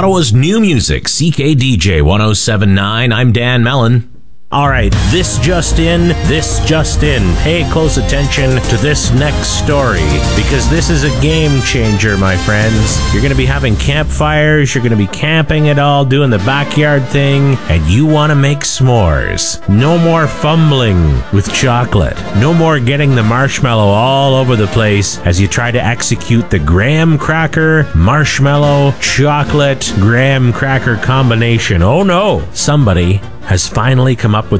Ottawa's new music, CKDJ 1079. I'm Dan Mellon. All right, this just in. Pay close attention to this next story, because this is a game changer, my friends. You're going to be having campfires, you're going to be camping it all, doing the backyard thing, and you want to make s'mores. No more fumbling with chocolate. No more getting the marshmallow all over the place as you try to execute the graham cracker, marshmallow, chocolate, graham cracker combination. Oh no, somebody has finally come up with